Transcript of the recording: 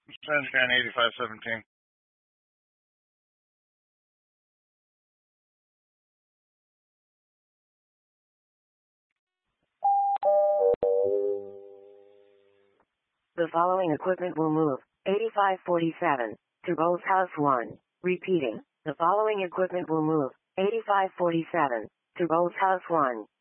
Scan 8517. The following equipment will move. 8547 to Bose House 1. Repeating. The following equipment will move. 8547 to Bose House 1.